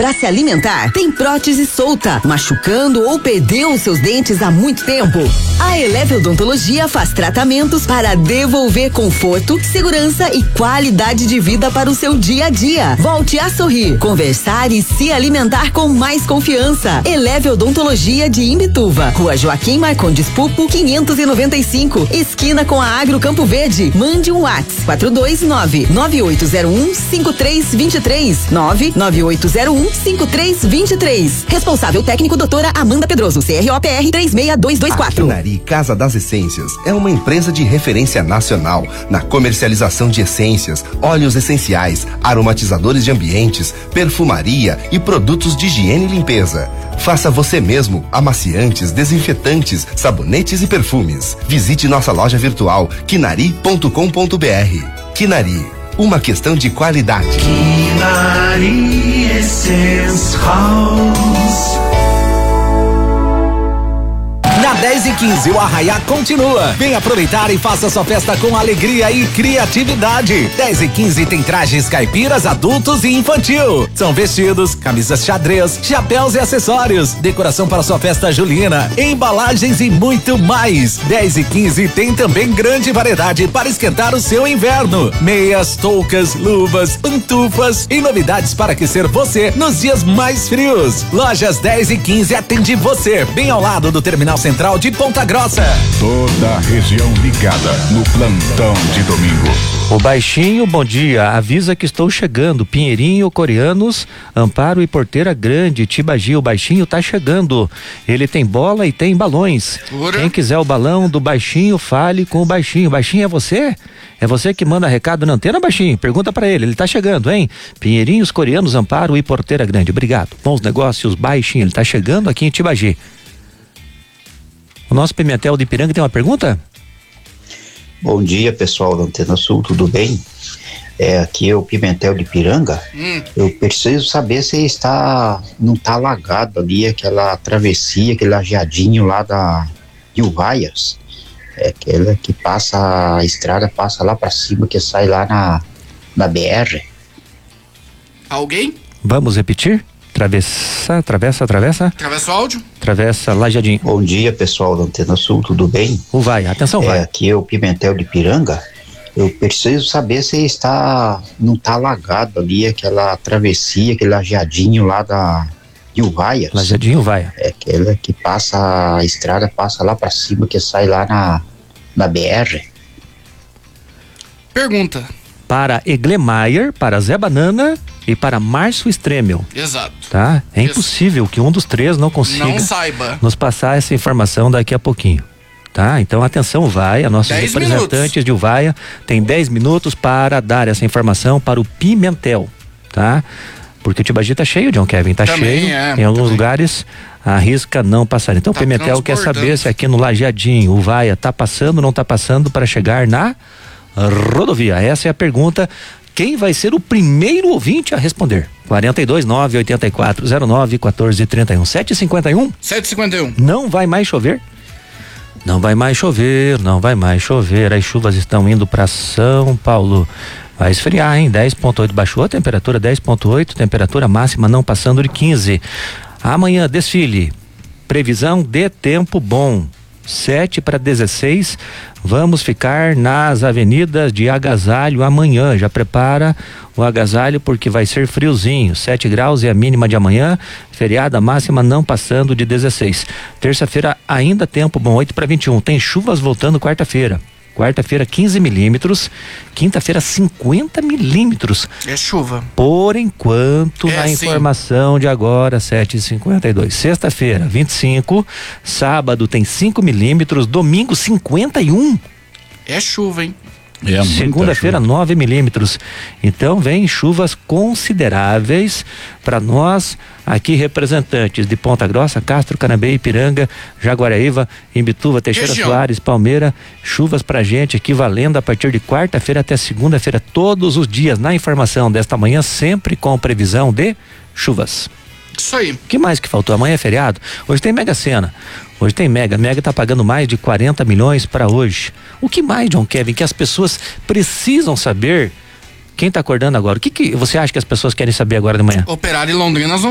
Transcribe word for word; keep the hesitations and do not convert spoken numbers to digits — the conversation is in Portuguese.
para se alimentar? Tem prótese solta, machucando ou perdeu os seus dentes há muito tempo? A Eleve Odontologia faz tratamentos para devolver conforto, segurança e qualidade de vida para o seu dia a dia. Volte a sorrir, conversar e se alimentar com mais confiança. Eleve Odontologia de Imbituva, Rua Joaquim Marcondes Pupo, quinhentos e noventa e cinco, esquina com a Agro Campo Verde. Mande um WhatsApp quatro dois nove nove oito zero um cinco três dois três nove nove oito zero um cinco três dois três. Responsável técnico doutora Amanda Pedroso, C R O P R três seis dois dois quatro. A Quinari Casa das Essências é uma empresa de referência nacional na comercialização de essências, óleos essenciais, aromatizadores de ambientes, perfumaria e produtos de higiene e limpeza. Faça você mesmo amaciantes, desinfetantes, sabonetes e perfumes. Visite nossa loja virtual quinari ponto com ponto br. Quinari, uma questão de qualidade. Quinari Essence House. Na dez e quinze, o Arraiá continua. Vem aproveitar e faça sua festa com alegria e criatividade. dez e quinze tem trajes caipiras adultos e infantil. São vestidos, camisas xadrez, chapéus e acessórios, decoração para sua festa julina, embalagens e muito mais. dez e quinze tem também grande variedade para esquentar o seu inverno. Meias, toucas, luvas, pantufas e novidades para aquecer você nos dias mais frios. Lojas dez e quinze atende você, bem ao lado do Terminal Central de Ponta Grossa. Toda a região ligada no plantão de domingo. O Baixinho, bom dia, avisa que estou chegando. Pinheirinho, Coreanos, Amparo e Porteira Grande, Tibagi, o Baixinho tá chegando. Ele tem bola e tem balões. Ura. Quem quiser o balão do Baixinho, fale com o Baixinho. Baixinho, é você? É você que manda recado na antena, Baixinho? Pergunta pra ele, ele tá chegando, hein? Pinheirinhos, Coreanos, Amparo e Porteira Grande, obrigado. Bons negócios, Baixinho, ele tá chegando aqui em Tibagi. O nosso Pimentel de Ipiranga tem uma pergunta? Bom dia, pessoal da Antena Sul, tudo bem? É, aqui é o Pimentel de Ipiranga. Hum. Eu preciso saber se está, não está alagado ali, aquela travessia, aquele lajeadinho lá da de Uvaias. É aquela que passa, a estrada passa lá para cima, que sai lá na, na B R. Alguém? Vamos repetir? Travessa, travessa, travessa. Travessa o áudio. Travessa, Lajeadinho. Bom dia, pessoal da Antena Sul, tudo bem? O vai, atenção, é, vai. Aqui é o Pimentel de Ipiranga. Eu preciso saber se está, não está alagado ali, aquela travessia, aquele lajeadinho lá da de Uvaias. Lajeadinho, Uvaia. É aquela que passa, a estrada passa lá para cima, que sai lá na, na B R. Pergunta. Para Eglemeyer, para Zé Banana e para Márcio Stremel. Exato. Tá? É Isso. impossível que um dos três não consiga não saiba. nos passar essa informação daqui a pouquinho. Tá? Então atenção, Uvaia, nossos dez representantes minutos. de Uvaia têm dez minutos para dar essa informação para o Pimentel, tá? Porque o Tibagi tá cheio, John Kevin, tá Também cheio. é, em alguns também. lugares arrisca não passar. Então Tá o Pimentel quer transbordando. saber se aqui no Lajeadinho, Uvaia tá passando ou não tá passando para chegar na rodovia. Essa é a pergunta. Quem vai ser o primeiro ouvinte a responder? quarenta e dois, nove oitenta e quatro, zero nove, quatorze, trinta e um. sete e cinquenta e um. sete e cinquenta e um. Não vai mais chover? Não vai mais chover, não vai mais chover. As chuvas estão indo para São Paulo. Vai esfriar, hein? dez ponto oito, baixou a temperatura, dez ponto oito, temperatura máxima não passando de quinze. Amanhã, desfile. Previsão de tempo bom. sete para dezesseis, vamos ficar nas avenidas de agasalho amanhã. Já prepara o agasalho porque vai ser friozinho. sete graus é a mínima de amanhã, feriada máxima não passando de dezesseis. Terça-feira ainda tempo bom, oito para vinte e um. Tem chuvas voltando quarta-feira. Quarta-feira, quinze milímetros. Quinta-feira, cinquenta milímetros. É chuva. Por enquanto, É, na sim. informação de agora, sete e cinquenta e dois. Sexta-feira, vinte e cinco. Sábado tem cinco milímetros. Domingo, cinquenta e um. É chuva, hein? É muita Segunda-feira, chuva. nove milímetros. Então, vem chuvas consideráveis para nós, aqui representantes de Ponta Grossa, Castro, Canabê, Ipiranga, Jaguaraíva, Imbituva, Teixeira Região. Soares, Palmeira. Chuvas pra gente aqui valendo a partir de quarta-feira até segunda-feira, todos os dias. Na informação desta manhã, sempre com previsão de chuvas. Isso aí. O que mais que faltou? Amanhã é feriado? Hoje tem Mega Sena. Hoje tem Mega. Mega tá pagando mais de quarenta milhões para hoje. O que mais, John Kevin, que as pessoas precisam saber? Quem tá acordando agora? O que que você acha que as pessoas querem saber agora de manhã? Operário em Londrina, nós vamos